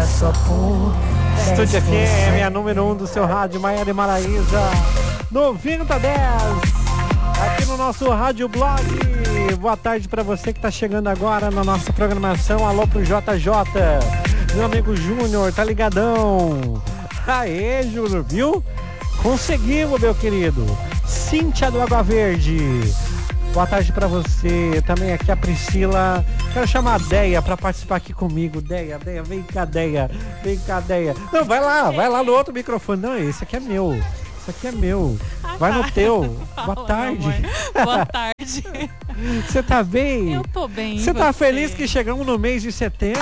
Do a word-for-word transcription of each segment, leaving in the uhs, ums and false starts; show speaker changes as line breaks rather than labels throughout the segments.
só por
Estúdio F M, a número um do seu rádio, Maiara e Maraísa, noventa dez, aqui no nosso rádio blog. Boa tarde para você que tá chegando agora na nossa programação. Alô pro J J, meu amigo Júnior, tá ligadão? Aê, Júnior, viu? Conseguimos, meu querido. Cíntia do Água Verde, boa tarde pra você. Também aqui a Priscila. Quero chamar a Deia pra participar aqui comigo. Deia, Deia, vem cá, Deia. Vem cá, Deia. Não, vai lá, vai lá no outro microfone. Não, esse aqui é meu. Esse aqui é meu. Vai no teu. Boa tarde.
Boa tarde.
Você tá bem?
Eu tô bem.
Você tá feliz que chegamos no mês de setembro?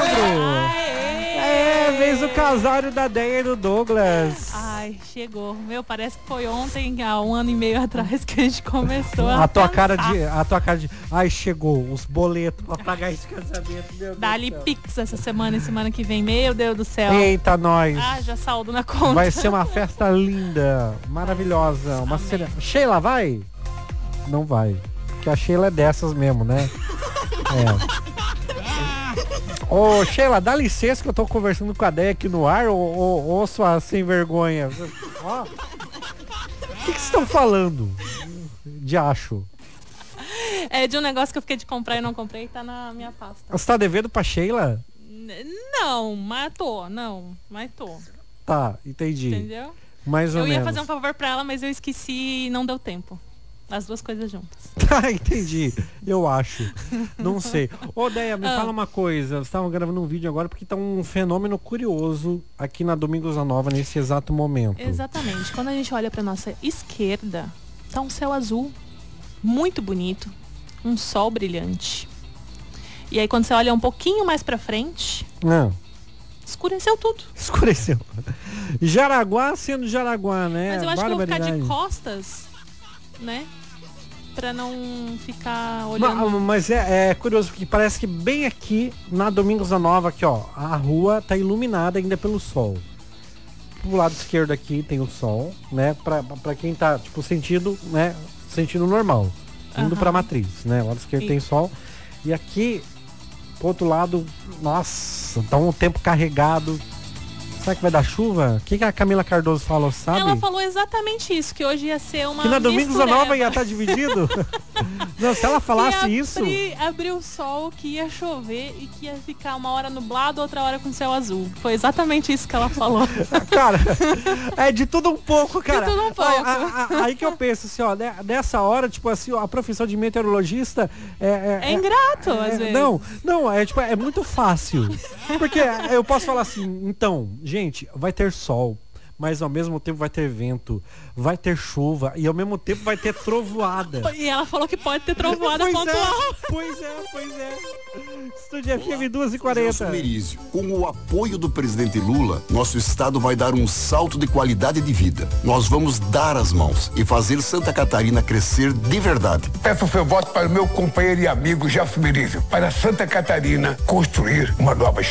É, mês do casório da Deia e do Douglas.
Ai, chegou. Meu, parece que foi ontem, há um ano e meio atrás, que a gente começou
a,
a
tua cara de A tua cara de... Ai, chegou os boletos pra pagar esse casamento, meu Deus.
Dá-lhe Pix essa semana e semana que vem. Meu Deus do céu.
Eita, nós.
Ah, já saldo na conta.
Vai ser uma festa linda, maravilhosa. Uma cena... Sheila, vai? Não vai. Porque a Sheila é dessas mesmo, né? É. Ô, Sheila, dá licença que eu tô conversando com a Deia aqui no ar, ô, ô, ô sua sem vergonha. Ó. O que vocês estão falando? De acho.
É de um negócio que eu fiquei de comprar e não comprei e tá na minha pasta.
Você tá devendo pra Sheila?
N- não, mas tô, não, mas tô.
Tá, entendi.
Entendeu?
Mais ou
eu
menos.
ia fazer um favor pra ela, mas eu esqueci e não deu tempo. As duas coisas juntas.
Tá, entendi. Eu acho. Não sei. Ô, Deia, me
ah.
fala uma coisa. Vocês estavam gravando um vídeo agora porque tá um fenômeno curioso aqui na Domingos da Nova nesse exato momento.
Exatamente. Quando a gente olha pra nossa esquerda, tá um céu azul muito bonito, um sol brilhante. E aí quando você olha um pouquinho mais pra frente,
Não.
escureceu tudo.
Escureceu. Jaraguá sendo Jaraguá, né?
Mas eu acho que eu vou ficar de
Barbaridade.
costas, né? Pra não ficar olhando.
Ma- Mas é, é curioso, porque parece que bem aqui na Domingos da Nova, aqui ó, a rua tá iluminada ainda pelo sol. Pro lado esquerdo aqui tem o sol, né? Pra, pra quem tá, tipo, sentido, né? Sentido normal. Indo
Aham.
pra matriz, né? O lado esquerdo
Sim.
tem sol. E aqui, pro outro lado, nossa, tá um tempo carregado. Será que vai dar chuva? O que, que a Camila Cardoso falou, sabe?
Ela falou exatamente isso, que hoje ia ser uma
Que na Domingos da
mistureba.
Nova ia estar dividido. Não, se ela falasse
Ia
isso.
abrir, abrir o sol, que ia chover e que ia ficar uma hora nublado, outra hora com céu azul. Foi exatamente isso que ela falou.
Cara, é de tudo um pouco, cara.
De tudo um pouco.
Aí, a- a- aí que eu penso assim, ó, né, nessa hora, tipo assim, a profissão de meteorologista é.
É ingrato,
é-
às vezes.
Não, não, é tipo, é muito fácil. Porque eu posso falar assim, então, gente, vai ter sol. Mas ao mesmo tempo vai ter vento, vai ter chuva e ao mesmo tempo vai ter trovoada.
E ela falou que pode ter trovoada
Pois
pontual.
é, pois é, pois é. Estúdio F M duas e quarenta.
Merizio, com o apoio do presidente Lula, nosso estado vai dar um salto de qualidade de vida. Nós vamos dar as mãos e fazer Santa Catarina crescer de verdade.
Peço o seu voto para o meu companheiro e amigo Gelson Merizio, para Santa Catarina construir uma nova